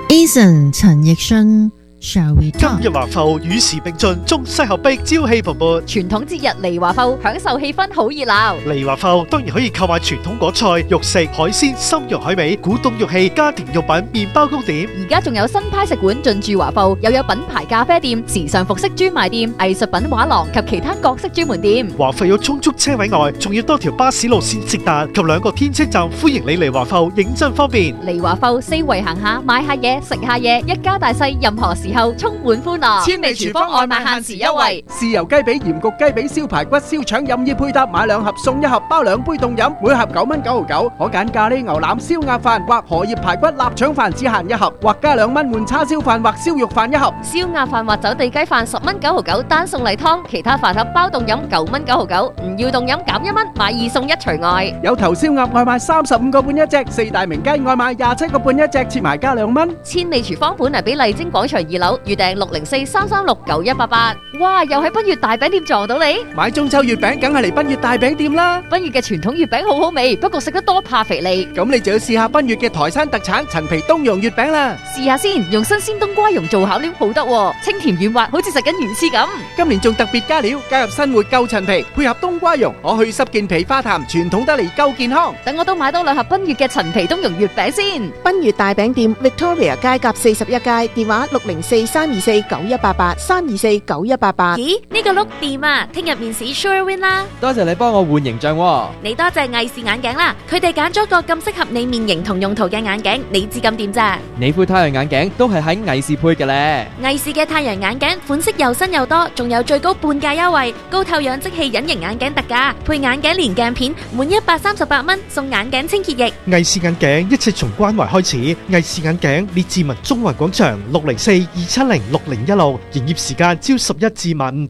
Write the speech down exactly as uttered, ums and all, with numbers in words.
Eason 陳奕迅 Shall We 今 Talk？ 日華埠與時並進，中西合璧，朝氣蓬勃。 傳統節日嚟華埠，享受氣氛好熱鬧。 嚟華埠當然可以購買傳統果菜、肉食、海鮮、參茸海味、古董玉器、家庭用品、麵包糕點。 而家仲有新派食館進駐華埠，又有品牌咖啡店、時尚服飾專賣店、藝術品畫廊及其他各式專門店。 華埠有充足車位外，仲要多條巴士路線直達及兩個天車站，歡迎你嚟華埠，認真方便。 嚟華埠四圍行下，買下嘢，食下嘢，一家大細任何時候充滿歡樂。 千里廚房外賣限時優惠，豉油雞髀、鹽焗雞髀、燒排骨、燒腸任意配搭，買兩盒送一盒，包兩杯凍飲，每盒九蚊九毫九。可揀咖喱牛腩、燒鴨飯或荷葉排骨臘腸飯只限一盒，或加兩蚊換叉燒飯或燒肉飯一盒。 燒鴨飯或走地雞飯十蚊九毫九，單送例湯，其他飯盒包凍飲九蚊九毫九，唔要凍飲減一蚊，買二送一除外。 有頭燒鴨外賣三十五個半一隻，四大名雞外賣廿七個半一隻，切埋加兩蚊。 千里廚房本嚟俾麗晶廣場二樓，預訂六零四三三六九一八八。哇！又喺奔月大餅店撞到你， 買中秋月餅梗係嚟奔月大餅店啦。 奔月嘅傳統月餅好好味，不過食得多怕肥膩。 咁你就要試下奔月嘅台山特產陳皮冬蓉月餅啦。 試下先，用新鮮冬瓜蓉做巧料好得喎，清甜軟滑，好似食緊魚翅咁。 今年仲特別加料，加入新活夠陳皮，配合冬瓜蓉，可去濕健脾化痰，傳統得嚟夠健康。 等我都買多兩盒奔月嘅陳皮冬蓉月餅先。 奔月大餅店 Victoria 街甲四十一街，電話六零四三二四九一八八三二四九一八八。 咦，呢個碌掂啊！聽日面試 Sure Win 啦！ 多謝你幫我換形象喎。 你多謝藝視眼鏡啦，佢哋揀咗個咁適合你面型同用途嘅眼鏡，你知咁掂咋？ 你副太陽眼鏡都係喺藝視配嘅咧。 藝視嘅太陽眼鏡款式又新又多，仲有最高半價優惠，高透氧即棄隱形眼鏡特價，配眼鏡連鏡片，滿一百三十八蚊送眼鏡清潔液。 藝視眼鏡一切從關懷開始，藝視眼鏡列治文中環廣場六零四二七零六零一六，營業時間朝十一至晚。